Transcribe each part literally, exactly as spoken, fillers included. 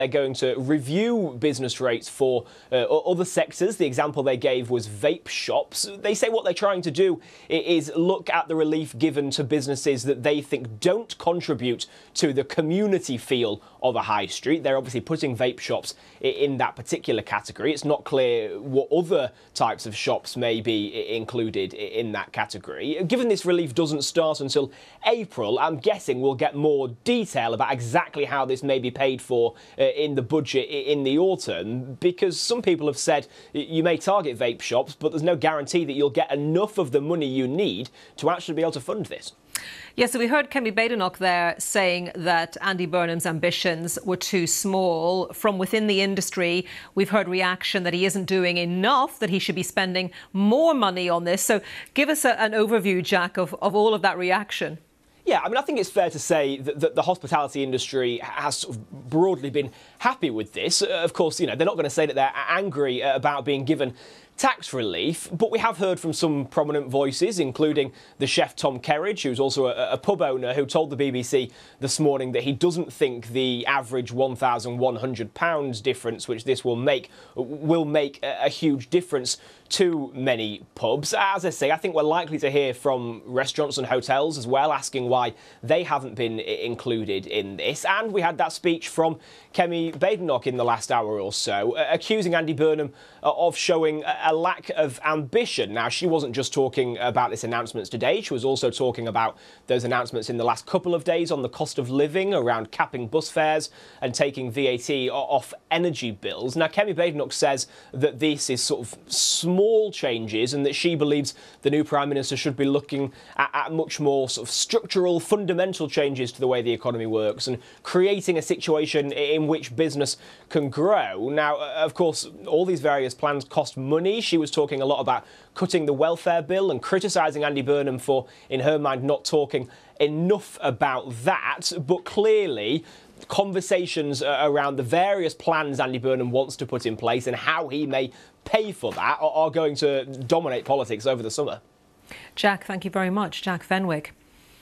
They're going to review business rates for uh, other sectors. The example they gave was vape shops. They say what they're trying to do is look at the relief given to businesses that they think don't contribute to the community feel of a high street. They're obviously putting vape shops in that particular category. It's not clear what other types of shops may be included in that category. Given this relief doesn't start until April, I'm guessing we'll get more detail about exactly how this may be paid for uh, in the budget in the autumn, because some people have said you may target vape shops, but there's no guarantee that you'll get enough of the money you need to actually be able to fund this. Yes, so we heard Kemi Badenoch there saying that Andy Burnham's ambitions were too small. From within the industry, we've heard reaction that he isn't doing enough, that he should be spending more money on this. So give us a, an overview, Jack, of, of all of that reaction. Yeah, I mean, I think it's fair to say that, that the hospitality industry has sort of broadly been happy with this. Uh, of course, you know, they're not going to say that they're angry about being given tax relief, but we have heard from some prominent voices, including the chef Tom Kerridge, who's also a, a pub owner, who told the B B C this morning that he doesn't think the average one thousand one hundred pounds difference, which this will make, will make a, a huge difference to many pubs. As I say, I think we're likely to hear from restaurants and hotels as well, asking why they haven't been included in this. And we had that speech from Kemi Badenoch in the last hour or so, uh, accusing Andy Burnham uh, of showing a, a lack of ambition. Now, she wasn't just talking about this announcements today, she was also talking about those announcements in the last couple of days on the cost of living, around capping bus fares and taking V A T off energy bills. Now, Kemi Badenoch says that this is sort of small Small changes, and that she believes the new Prime Minister should be looking at, at much more sort of structural, fundamental changes to the way the economy works and creating a situation in which business can grow. Now, of course, all these various plans cost money. She was talking a lot about cutting the welfare bill and criticising Andy Burnham for, in her mind, not talking enough about that. But clearly, conversations around the various plans Andy Burnham wants to put in place and how he may pay for that are going to dominate politics over the summer. Jack, thank you very much. Jack Fenwick.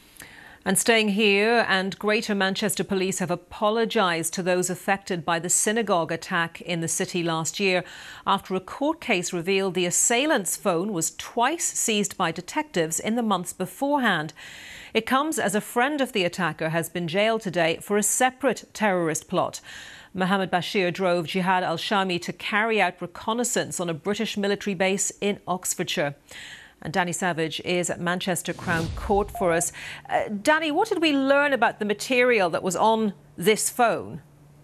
And staying here, and Greater Manchester Police have apologised to those affected by the synagogue attack in the city last year after a court case revealed the assailant's phone was twice seized by detectives in the months beforehand. It comes as a friend of the attacker has been jailed today for a separate terrorist plot. Mohammed Bashir drove Jihad al-Shami to carry out reconnaissance on a British military base in Oxfordshire. And Danny Savage is at Manchester Crown Court for us. Uh, Danny, what did we learn about the material that was on this phone?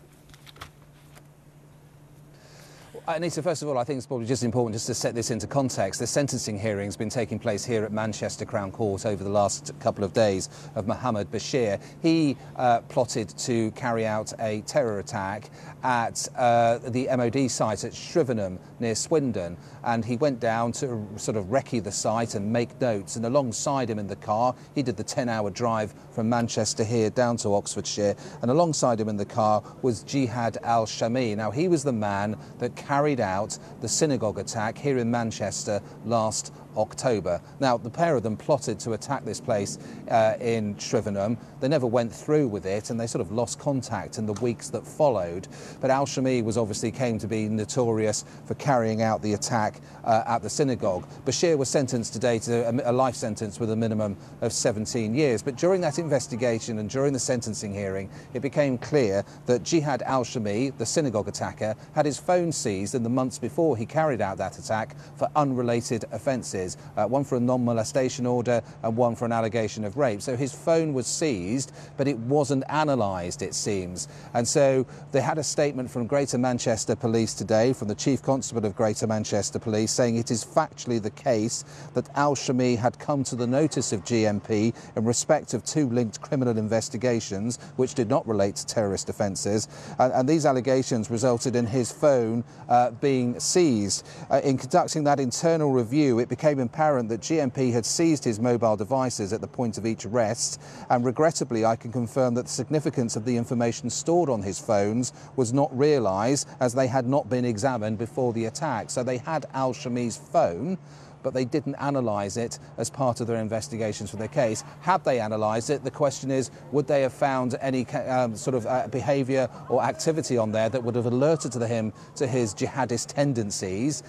Anita, first of all, I think it's probably just important just to set this into context. The sentencing hearing has been taking place here at Manchester Crown Court over the last couple of days of Mohammed Bashir. He uh, plotted to carry out a terror attack at uh, the M O D site at Shrivenham near Swindon, and he went down to sort of recce the site and make notes, and alongside him in the car, he did the ten hour drive from Manchester here down to Oxfordshire, and alongside him in the car was Jihad al-Shami. Now, he was the man that carried out the synagogue attack here in Manchester last October. Now, the pair of them plotted to attack this place uh, in Shrivenham. They never went through with it, and they sort of lost contact in the weeks that followed. But al-Shami was obviously came to be notorious for carrying out the attack uh, at the synagogue. Bashir was sentenced today to a, a life sentence with a minimum of seventeen years. But during that investigation and during the sentencing hearing, it became clear that Jihad al-Shami, the synagogue attacker, had his phone seized in the months before he carried out that attack for unrelated offences. Uh, one for a non-molestation order and one for an allegation of rape. So his phone was seized, but it wasn't analysed, it seems. And so they had a statement from Greater Manchester Police today, from the Chief Constable of Greater Manchester Police, saying it is factually the case that al-Shami had come to the notice of G M P in respect of two linked criminal investigations which did not relate to terrorist offences, and, and these allegations resulted in his phone uh, being seized. Uh, in conducting that internal review, it became apparent that G M P had seized his mobile devices at the point of each arrest, and regrettably I can confirm that the significance of the information stored on his phones was not realised, as they had not been examined before the attack. So they had al-Shami's phone, but they didn't analyse it as part of their investigations for their case. Had they analysed it, the question is, would they have found any um, sort of uh, behaviour or activity on there that would have alerted to him to his jihadist tendencies?